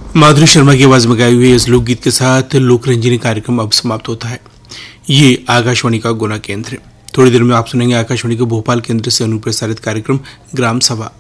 माधुरी शर्मा की आवाज में गाए हुए इस लोकगीत के साथ लोकरंजनी कार्यक्रम अब समाप्त होता है। ये आकाशवाणी का गुना केंद्र है। थोड़ी देर में आप सुनेंगे आकाशवाणी के भोपाल केंद्र से अनुप्रसारित कार्यक्रम ग्राम सभा।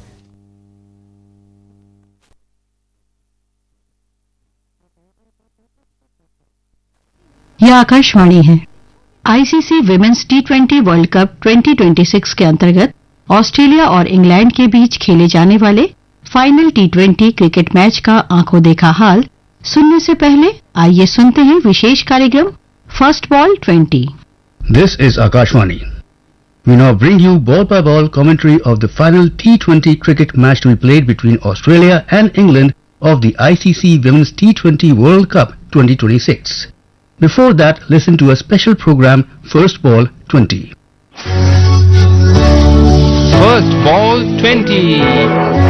यह आकाशवाणी है। आईसीसी विमेंस टी20 वर्ल्ड कप 2026 के अंतर्गत ऑस्ट्रेलिया और इंग्लैंड के बीच खेले जाने वाले फाइनल टी20 क्रिकेट मैच का आंखों देखा हाल सुनने से पहले आइए सुनते हैं विशेष कार्यक्रम first ball 20। This is Akashvani. We now bring you ball-by-ball commentary of the final T20 cricket match to be played between Australia and England of the ICC Women's T20 World Cup 2026. Before that, listen to a special program, First Ball 20. First Ball 20.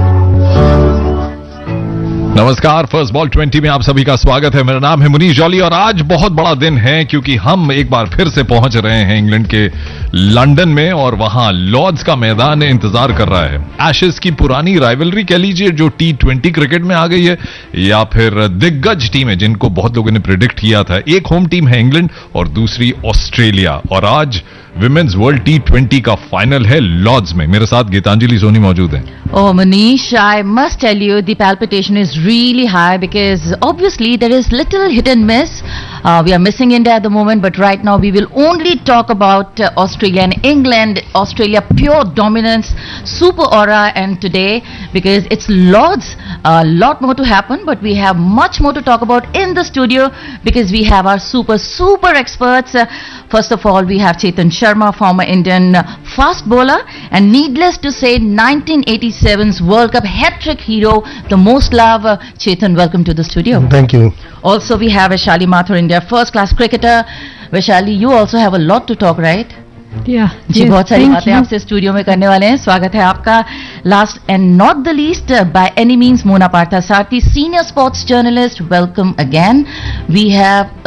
नमस्कार, first ball 20 में आप सभी का स्वागत है। मेरा नाम है मुनीश जॉली और आज बहुत बड़ा दिन है क्योंकि हम एक बार फिर से पहुंच रहे हैं इंग्लैंड के लंदन में और वहां लॉर्ड्स का मैदान इंतजार कर रहा है। एशेज की पुरानी राइवलरी कह लीजिए जो T20 क्रिकेट में आ गई है या फिर दिग्गज टीमें जिनको बहुत लोगों ने प्रिडिक्ट किया था। एक होम टीम है इंग्लैंड और दूसरी ऑस्ट्रेलिया और आज विमेंस वर्ल्ड T20 का फाइनल है लॉर्ड्स में। मेरे साथ गीतांजलि सोनी मौजूद हैं। Oh, Manish, I must tell you the palpitation is really high because obviously there is little hit and miss. We are missing India at the moment, but right now we will only talk about Australia and England. Australia pure dominance, super aura, and today because it's Lords, a lot more to happen, but we have much more to talk about in the studio because we have our super experts. First of all, we have Chetan Sharma, former Indian fast bowler, and needless to say, 1987's World Cup hat-trick hero, the most loved. Chetan, welcome to the studio. Thank you. Also, we have Vaishali Mathur, India first-class cricketer. Vaishali, you also have a lot to talk, right? जी, बहुत सारी बातें आपसे studio में करने वाले हैं। स्वागत है आपका। Last and not the least by any means Mona Partha Sarathi, senior sports journalist, welcome again. We have a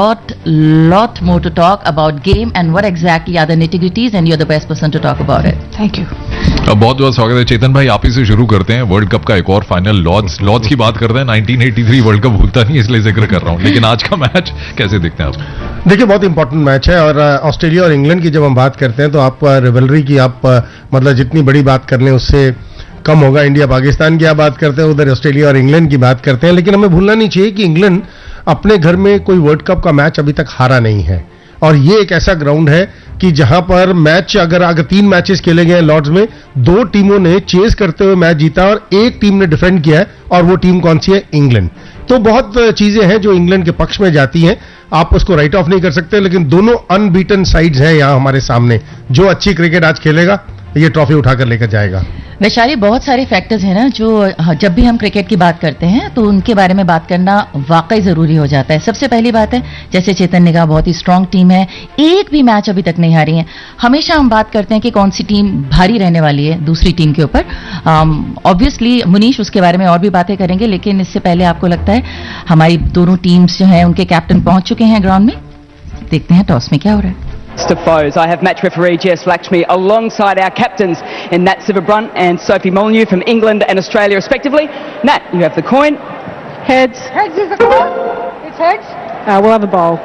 lot more to talk about game and what exactly are the nitty-gritties and you're the best person to talk about it. Thank you. बहुत बहुत स्वागत है चेतन भाई। आप ही से शुरू करते हैं। वर्ल्ड कप का एक और फाइनल लॉर्ड्स की बात करते हैं। 1983 वर्ल्ड कप भूलता नहीं इसलिए जिक्र कर रहा हूं, लेकिन आज का मैच कैसे देखते हैं आप? देखिए, बहुत इंपॉर्टेंट मैच है और ऑस्ट्रेलिया और इंग्लैंड की जब हम बात करते हैं तो आप रिवलरी की आप मतलब जितनी बड़ी बात कर लें उससे कम होगा। इंडिया पाकिस्तान की आप बात करते हैं, उधर ऑस्ट्रेलिया और इंग्लैंड की बात करते हैं, लेकिन हमें भूलना नहीं चाहिए कि इंग्लैंड अपने घर में कोई वर्ल्ड कप का मैच अभी तक हारा नहीं है और ये एक ऐसा ग्राउंड है कि जहां पर मैच अगर 3 मैचेस खेले गए लॉर्ड्स में, 2 टीमों ने चेस करते हुए मैच जीता और एक टीम ने डिफेंड किया है और वो टीम कौन सी है? इंग्लैंड। तो बहुत चीजें हैं जो इंग्लैंड के पक्ष में जाती हैं, आप उसको राइट ऑफ नहीं कर सकते, लेकिन दोनों अनबीटन साइड्स हैं यहां हमारे सामने। जो अच्छी क्रिकेट आज खेलेगा ये ट्रॉफी उठाकर लेकर जाएगा। वैशाली, बहुत सारे फैक्टर्स हैं ना जो जब भी हम क्रिकेट की बात करते हैं तो उनके बारे में बात करना वाकई जरूरी हो जाता है। सबसे पहली बात है, जैसे चेतन ने कहा, बहुत ही स्ट्रांग टीम है, एक भी मैच अभी तक नहीं हारी है। हमेशा हम बात करते हैं कि कौन सी टीम भारी रहने वाली है दूसरी टीम के ऊपर। ऑब्वियसली मुनीश उसके बारे में और भी बातें करेंगे, लेकिन इससे पहले आपको लगता है हमारी दोनों टीम्स जो हैं उनके कैप्टन पहुंच चुके हैं ग्राउंड में। देखते हैं टॉस में क्या हो रहा है। Of foes. I have match referee Jess Lakshmi alongside our captains in Nat Sivabrunt and Sophie Molyneux from England and Australia respectively. Nat, you have the coin. Heads. Heads is the coin. It's heads. We'll have a bowl.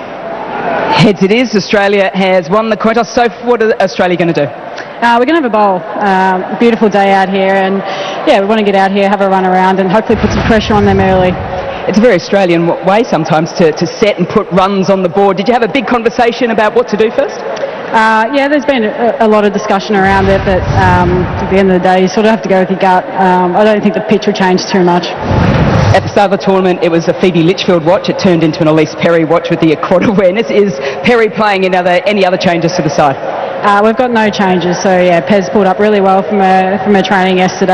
Heads it is. Australia has won the coin toss. Soph, what is Australia going to do? We're going to have a bowl. Beautiful day out here and yeah, we want to get out here, have a run around and hopefully put some pressure on them early. It's a very Australian way sometimes to set and put runs on the board. Did you have a big conversation about what to do first? Yeah, there's been a lot of discussion around it, but at the end of the day, you sort of have to go with your gut. I don't think the pitch will change too much. At the start of the tournament, it was a Phoebe Litchfield watch. It turned into an Elise Perry watch with the quad awareness. Is Perry playing any other changes to the side? We've got no changes, so yeah, Pez pulled up really well from her training yesterday.